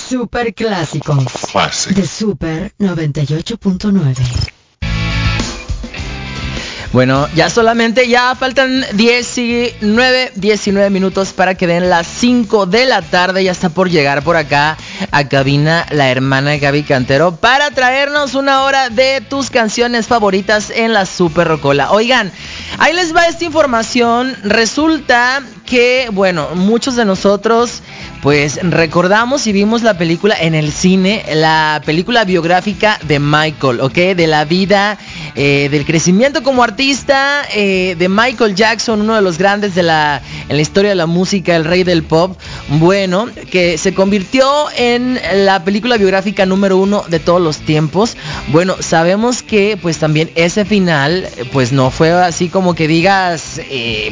Super Clásicos Classic. de Super 98.9. Bueno, ya faltan 19 minutos para que den las 5 de la tarde. Ya está por llegar por acá a cabina la hermana Gaby Cantero para traernos una hora de tus canciones favoritas en la Super Rocola. Oigan, ahí les va esta información. Resulta que, bueno, muchos de nosotros pues recordamos y vimos la película en el cine, la película biográfica de Michael, ¿ok? De la vida, del crecimiento como artista de Michael Jackson, uno de los grandes en la historia de la música, el rey del pop. Bueno, que se convirtió en la película biográfica número 1 de todos los tiempos. Bueno, sabemos que pues también ese final pues no fue así como que digas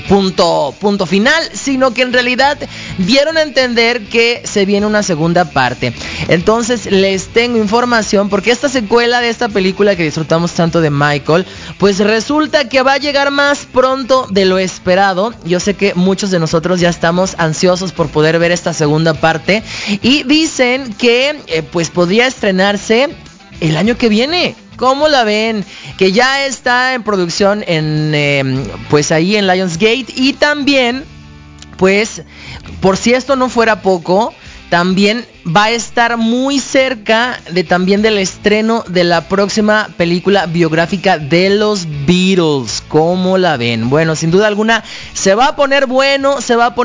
punto final, sino que en realidad dieron a entender que se viene una segunda parte. Entonces les tengo información porque esta secuela de esta película que disfrutamos tanto de Michael, pues resulta que va a llegar más pronto de lo esperado. Yo sé que muchos de nosotros ya estamos ansiosos por poder ver esta segunda parte y dicen que pues podría estrenarse el año que viene. ¿Cómo la ven? Que ya está en producción en pues ahí en Lionsgate. Y también pues por si esto no fuera poco, también va a estar muy cerca también del estreno de la próxima película biográfica de los Beatles. ¿Cómo la ven? Bueno, sin duda alguna se va a poner bueno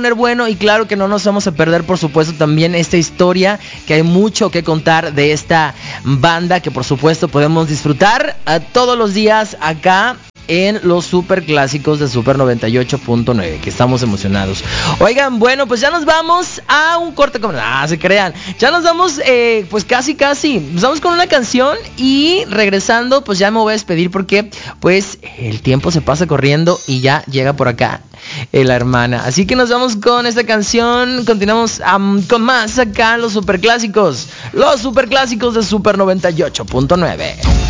y claro que no nos vamos a perder, por supuesto, también esta historia, que hay mucho que contar de esta banda que por supuesto podemos disfrutar todos los días acá en los super clásicos de Super 98.9, que estamos emocionados. Oigan, bueno, pues ya nos vamos a un corte comercial. Se crean. Ya nos vamos, pues casi. Nos vamos con una canción y regresando, pues ya me voy a despedir porque, pues, el tiempo se pasa corriendo y ya llega por acá la hermana. Así que nos vamos con esta canción. Continuamos con más acá en los super clásicos. Los super clásicos de Super 98.9.